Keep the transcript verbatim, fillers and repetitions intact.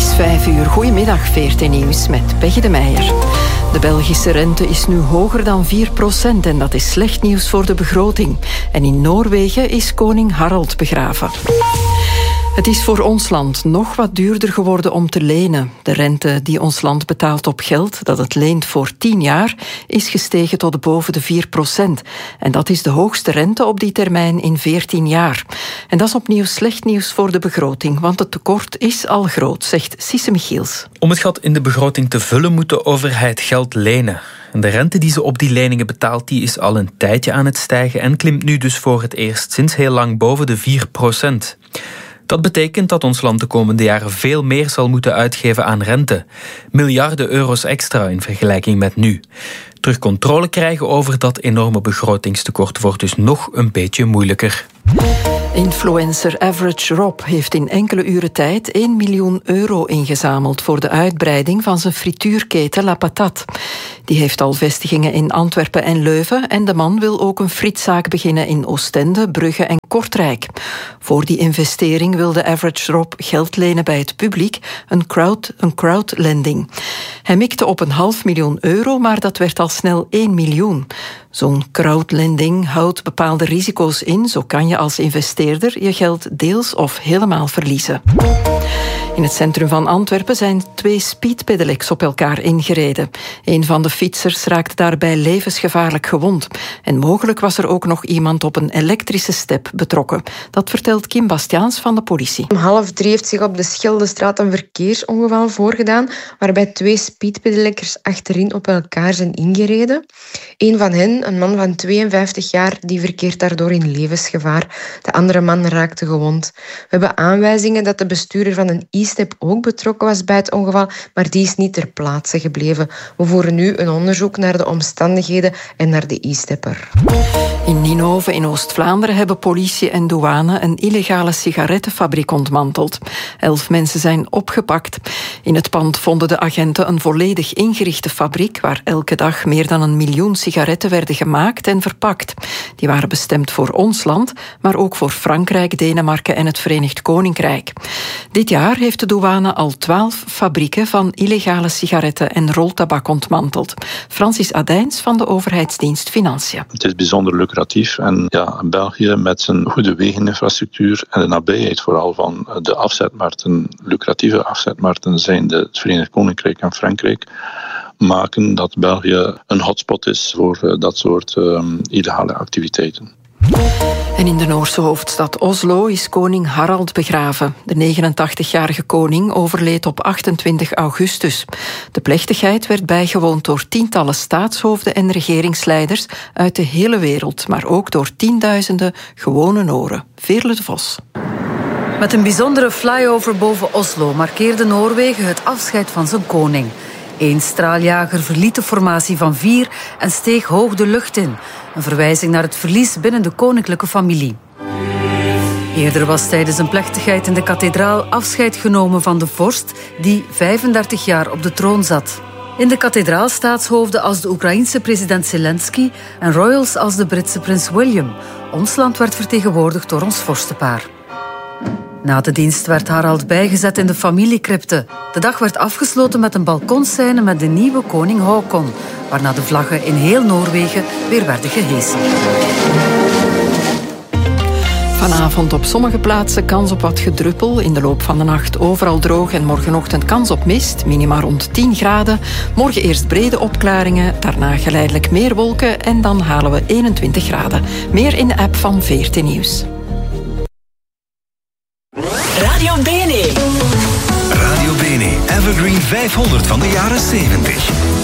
is vijf uur. Goedemiddag, V R T Nieuws met Peggy de Meijer. De Belgische rente is nu hoger dan vier procent en dat is slecht nieuws voor de begroting. En in Noorwegen is koning Harald begraven. Het is voor ons land nog wat duurder geworden om te lenen. De rente die ons land betaalt op geld dat het leent voor tien jaar is gestegen tot boven de vier procent. En dat is de hoogste rente op die termijn in veertien jaar. En dat is opnieuw slecht nieuws voor de begroting, want het tekort is al groot, zegt Sisse Michiels. Om het gat in de begroting te vullen moet de overheid geld lenen. En de rente die ze op die leningen betaalt, die is al een tijdje aan het stijgen en klimt nu dus voor het eerst sinds heel lang boven de vier procent. Dat betekent dat ons land de komende jaren veel meer zal moeten uitgeven aan rente. Miljarden euro's extra in vergelijking met nu. Terug controle krijgen over dat enorme begrotingstekort wordt dus nog een beetje moeilijker. Influencer Average Rob heeft in enkele uren tijd één miljoen euro ingezameld voor de uitbreiding van zijn frituurketen La Patate. Die heeft al vestigingen in Antwerpen en Leuven en de man wil ook een frietzaak beginnen in Oostende, Brugge en Kortrijk. Voor die investering wilde Average Rob geld lenen bij het publiek, een, crowd, een crowdlending. Hij mikte op een half miljoen euro, maar dat werd al snel één miljoen. Zo'n crowdlending houdt bepaalde risico's in, zo kan je als investeerder je geld deels of helemaal verliezen. In het centrum van Antwerpen zijn twee speedpedelecs op elkaar ingereden. Een van de fietsers raakte daarbij levensgevaarlijk gewond. En mogelijk was er ook nog iemand op een elektrische step betrokken. Dat vertelt Kim Bastiaans van de politie. Om half drie heeft zich op de Schildestraat een verkeersongeval voorgedaan, waarbij twee speedpedelekkers achterin op elkaar zijn ingereden. Een van hen, een man van tweeënvijftig jaar, die verkeert daardoor in levensgevaar. De andere man raakte gewond. We hebben aanwijzingen dat de bestuurder van een e-step ook betrokken was bij het ongeval, maar die is niet ter plaatse gebleven. We voeren nu een onderzoek naar de omstandigheden en naar de e-stepper. In Ninove in Oost-Vlaanderen hebben politie en douane een illegale sigarettenfabriek ontmanteld. Elf mensen zijn opgepakt. In het pand vonden de agenten een volledig ingerichte fabriek waar elke dag meer dan een miljoen sigaretten werden gemaakt en verpakt. Die waren bestemd voor ons land, maar ook voor Frankrijk, Denemarken en het Verenigd Koninkrijk. Dit jaar heeft de douane al twaalf fabrieken van illegale sigaretten en roltabak ontmanteld. Francis Adijns van de overheidsdienst Financiën. Het is bijzonder lucratief en ja, België met zijn goede wegeninfrastructuur en de nabijheid vooral van de afzetmarkten, lucratieve afzetmarkten zijn de het Verenigd Koninkrijk en Frankrijk, maken dat België een hotspot is voor dat soort um, illegale activiteiten. En in de Noorse hoofdstad Oslo is koning Harald begraven. De negenentachtigjarige koning overleed op achtentwintig augustus. De plechtigheid werd bijgewoond door tientallen staatshoofden en regeringsleiders uit de hele wereld, maar ook door tienduizenden gewone Noren. Veerle de Vos. Met een bijzondere flyover boven Oslo markeerde Noorwegen het afscheid van zijn koning. Eén straaljager verliet de formatie van vier en steeg hoog de lucht in. Een verwijzing naar het verlies binnen de koninklijke familie. Eerder was tijdens een plechtigheid in de kathedraal afscheid genomen van de vorst die vijfendertig jaar op de troon zat. In de kathedraal staatshoofden als de Oekraïense president Zelensky en royals als de Britse prins William. Ons land werd vertegenwoordigd door ons vorstenpaar. Na de dienst werd Harald bijgezet in de familiecrypte. De dag werd afgesloten met een balkonscène met de nieuwe koning Haakon, waarna de vlaggen in heel Noorwegen weer werden gehesen. Vanavond op sommige plaatsen kans op wat gedruppel. In de loop van de nacht overal droog en morgenochtend kans op mist. Minima rond tien graden. Morgen eerst brede opklaringen, daarna geleidelijk meer wolken en dan halen we eenentwintig graden. Meer in de app van V R T Nieuws. Radio Bene. Radio Bene Evergreen vijfhonderd van de jaren zeventig.